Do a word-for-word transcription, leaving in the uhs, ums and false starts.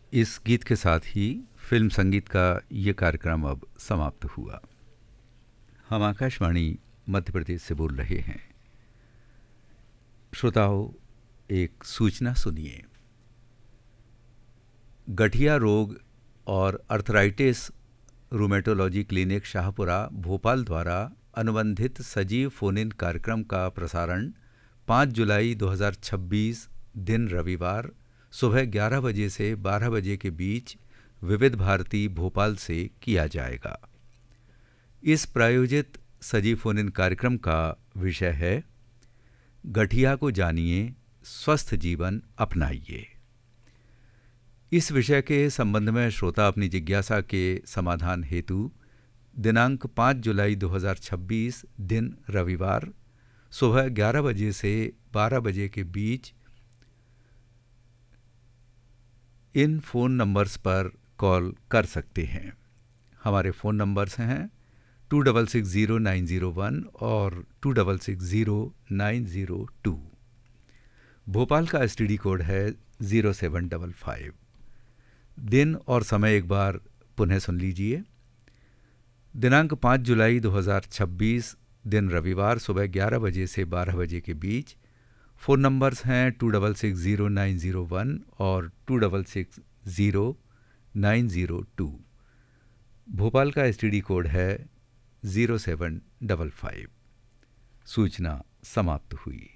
इस गीत के साथ ही फिल्म संगीत का ये कार्यक्रम अब समाप्त हुआ। हम आकाशवाणी मध्य प्रदेश से बोल रहे हैं। श्रोताओं, एक सूचना सुनिए। गठिया रोग और arthritis rheumatology clinic Shahpura Bhopal द्वारा अनुबंधित सजीव फोन इन कार्यक्रम का प्रसारण पाँच जुलाई दो हज़ार छब्बीस दिन रविवार सुबह ग्यारह बजे से बारह बजे के बीच विविध भारती भोपाल से किया जाएगा। इस प्रायोजित सजीव फोन इन कार्यक्रम का विषय है गठिया को जानिए, स्वस्थ जीवन अपनाइए। इस विषय के संबंध में श्रोता अपनी जिज्ञासा के समाधान हेतु दिनांक पाँच जुलाई दो हज़ार छब्बीस दिन रविवार सुबह ग्यारह बजे से बारह बजे के बीच इन फ़ोन नंबर्स पर कॉल कर सकते हैं। हमारे फ़ोन नंबर्स हैं to double six zero nine zero one और to double six zero nine zero two. Bhopal का एस टी डी कोड है ज़ीरो सेवन डबल फाइव। दिन और समय एक बार पुनः सुन लीजिए। दिनांक पाँच जुलाई दो हज़ार छब्बीस दिन रविवार सुबह ग्यारह बजे से बारह बजे के बीच फ़ोन नंबर्स हैं to double six zero nine zero one और to double six zero nine zero two. Bhopal का एस टी डी कोड है ज़ीरो सेवन डबल फाइव। सूचना समाप्त हुई।